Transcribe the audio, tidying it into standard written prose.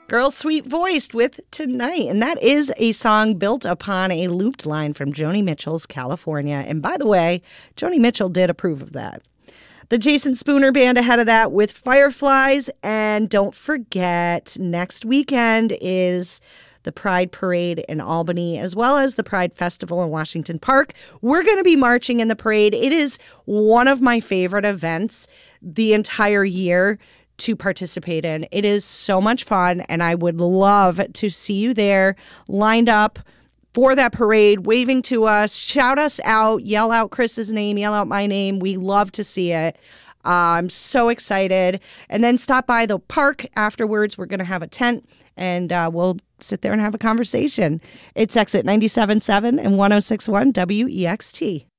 Girl Sweet Voiced with Tonight. And that is a song built upon a looped line from Joni Mitchell's California. And by the way, Joni Mitchell did approve of that. The Jason Spooner Band ahead of that with Fireflies. And don't forget, next weekend is the Pride Parade in Albany, as well as the Pride Festival in Washington Park. We're going to be marching in the parade. It is one of my favorite events the entire year to participate in. It is so much fun, and I would love to see you there, lined up for that parade, waving to us, shout us out, yell out Chris's name, yell out my name. We love to see it. I'm so excited. And then stop by the park afterwards. We're going to have a tent, and we'll sit there and have a conversation. It's Exit 97.7 and 106.1 WEXT.